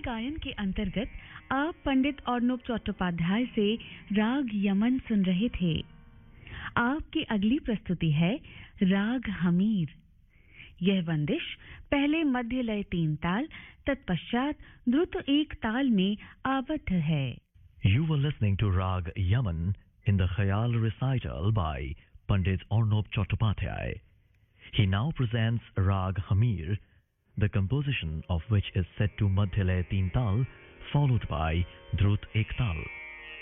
गायन के अंतर्गत आप पंडित अर्नब चट्टोपाध्याय से राग यमन सुन रहे थे। आपकी अगली प्रस्तुति है राग हमीर। यह बंदिश पहले मध्य लय 3 ताल तत्पश्चात द्रुत 1 ताल में आबद्ध है। You were listening to Rag Yaman in the Khayal recital by Pandit Arnob Chattopadhyay. He now presents Rag Hamir, the composition of which is set to Madhya Lay 3 Tal, followed by Drut 1 Tal.